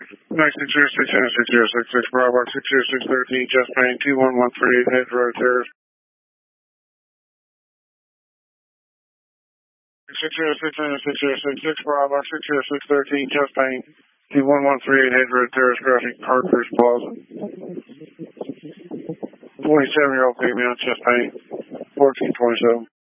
960-606, Bravo 60613, chest pain, 21138, head road terrace. 606, Bravo 60613, chest pain, 21138, head road terrace, crossing Harper's Plaza. 27-year-old female, chest pain, 1427.